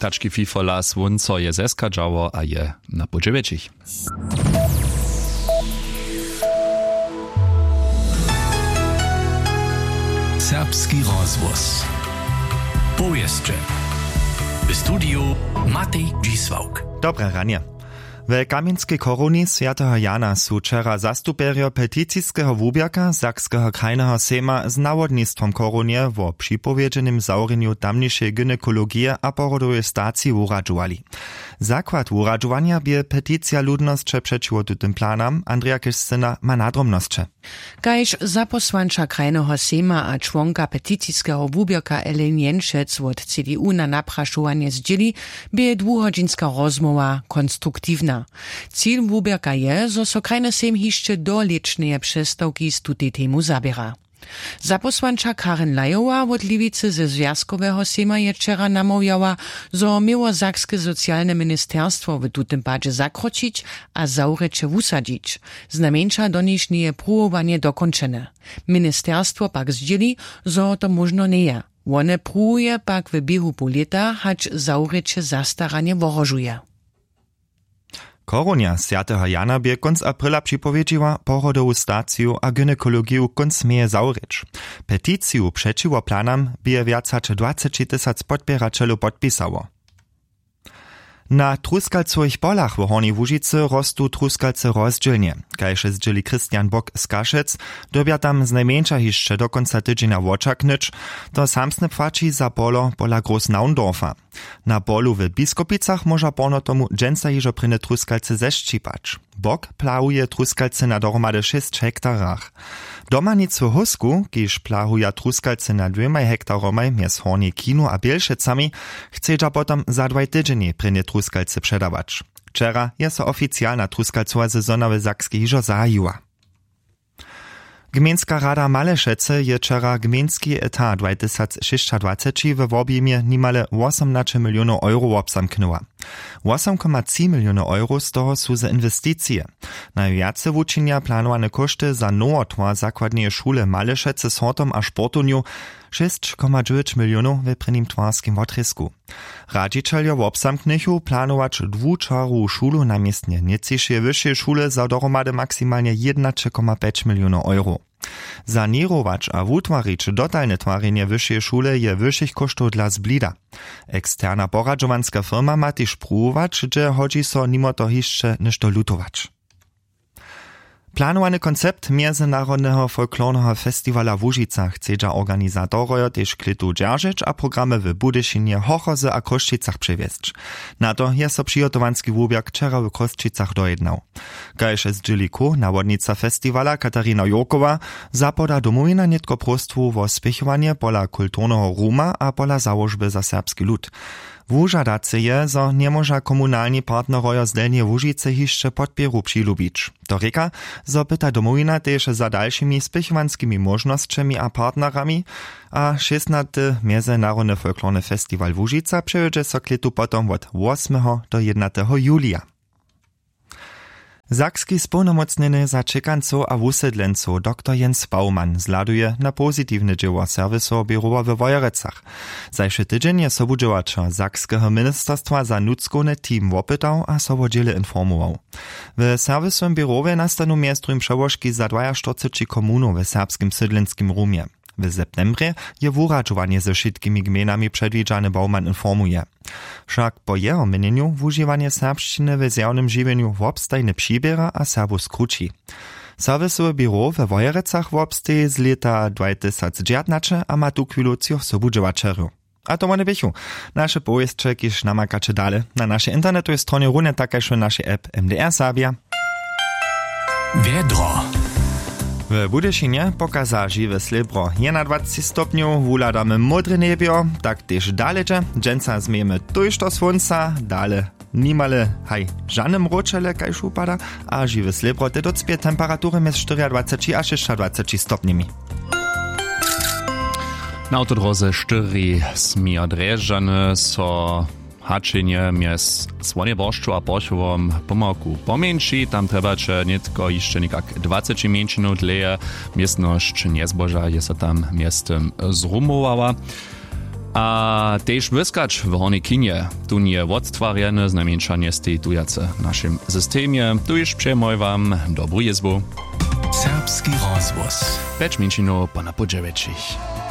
Taczki fifola słonco je zeskadżało, a je na podzieweczich. Serbski rozwoz. Powieszcze. W studiu Matej Dzisłauk. Dobre ranie. W Kamieńskiej Koruni Świętego Jana su wczera zastuperio peticijskiego wubierka Sakskiego krajnego sejma z nawodnictwom Korunie wo przypowiedzenym zaureniu tamniejszej gynekologii a porodowej stacji uradżowali. Zakład uradżowania bie peticja ludnosće przeciwko tym planam, Andrea Kiszcyna ma nadrobnosće. Kajż zaposłancza krajnego sejma a członka peticijskiego wubierka Ellen Jenšec od CDU na napraszowanie zdzieli, bie dwuhodzinska rozmowa konstruktywna. Cíl wubierka je, zo so krajny sejm hišće do lečneje přestawki z tutej temu zabiera. Zaposłancza Karen Lajowa od Liwicy ze Związkowego Sejma je wczera namawiała, zo miało Sakskie Socjalne Ministerstwo w tutym padzie zakročić a zaureče wusadzić. Znamieńcza doniżnie próbowanie dokończone. Ministerstwo pak zdzieli, zo to można nie je. One próbuje pak w biehu pół lata, hać zaureče zastaranie worożuje. Korunia Świętego Jana bie konc aprila przypowiedziła porodową stację a gynekologię konc meje zaureć. Peticiju przeciwko planam bie więcej 20 000 podpieraczelu podpisało. Na truskalcových polach w Hornej Łužicy rostu truskalce rozdzielnie. Kajże zdzieli Christian Bock z Kaszec, dobia tam z najmniejsza hiszcze do końca tydzienia woczaknyć, to samsne płaci za polo pola Groß-Naundorfa. Na polu w Biskopicach może porno tomu dżęca hižo pryne truskalce zeszčipać. Bock plahuje truskalce na dohromady 6 hektarach. Domanicu Husku, kiż plahuje truskalce na 2 hektaromaj mjez Hornej Kinu a Bielšecami, chcedza potom za 2 tydzienie pryne truskalce przedawać. Wczera je so oficjalna truskalcowa sezona w Sakskich hižo zahajiła. Gmieńska rada Malešece je wczera gmieński etat 2026 w objemie nimale 18 milionów euro obsamknęła. 8,3 milionów euro z toho su za inwestycje. Najwiace wuczynia planowane koszty za nowotwór zakładnej szule Malešece z hortom a sportuniu 6,9 milionów w prynim twarskim wotrysku. Radzicieljo w obsamknychu planować dwuczarową szulu na miestnie nieciszej wyższej szule za dohromady maksymalnie 1,5 milionów euro. Zanirować a wutwarić dotalne twarenie wyższej szule je wyższych kosztów dla zblida. Eksterna poradżowanska firma ma też próbować, że chodzi so nimo to hiszcze nešto lutować. Planowany koncept Międzynarodnego Folklornego Festiwala w Łužicach chcedza organizatorojo też klitu dzierżyć a programy w Budyszynie, Hochozy a Koščicach przewieźć. Na to je so przygotowanski wubierk wczera w Koščicach dojednał. Kajże zdzieliku, nawodnica festiwala Katarina Jokowa zapoda domowina nietko prostwu wo spěchowanie pola kulturnego ruma a pola założby za serbski lud. Wužadace je, zo nie może komunalni partnerojo z Delnie Łužice hišće podpieru přilubić. To reka, zo pyta domowina też za dalszymi spěchovanskimi možnosćemi a partnerami, a 16. Międzynarodny Folklorny Festiwal Łužica przejedzie so klitu potom od 8. do 11. Julia. Sakski sповномocnjeny za čekancov a wusedlencov dr. Jens Baumann zladuje na pozitywne dzieło serwisu biurowa w Wojerecach. Zajszy tydzień je sobudźewacza Sakskiego Ministerstwa za nudzkowny team wopytał a sobodziele informował. W serwisowym biurowie nastanu miestrum przełożki za 42 komunów w serbskim sydlenskim rumie. W septembrze je wuradžowanie ze wszystkimi gmenami przedwidziany Baumann informuje. Wszak po jeho mienieniu wużywanie serbszczyny w zjawnym żywieniu wobstajne przybiera a serbu skróci. Serwisowe biuro w Wojerecach wobstaje z lata 2019 a ma tu chwilucjo sobudźewaczerju. A to one bychu. Nasze powieszcze kiż namakacze dale na naszej internetowej stronie równie takaj naszej app MDR Serbia. Wiedro. W Budyszynie pokaza żywe slibro 21 stopniów, wuladamy modre niebio, tak też dalecze, dżęca zmiemy tuż do słońca, dale nimale haj żanym roczele kajż upada, a żywe slibro te docpie temperatury między 24 a 26 stopniami. Na autodroze 4 smi odreżane so hačenje mjez Svonjeboršću a Poršovom pomaku pomjenši, tam trebače netko išće nekak 20 menšinov dleje, mjestnošć Njezboža je se tam mjestem zrumovała. A tež wyskacz w hornej kinie, tu nie odtwarjane znamienczanie z tej tujace naszym systemie, tu już przejmuj wam dobru jezbu. Serbski rozvoz. 5 minut po napodziewieczich.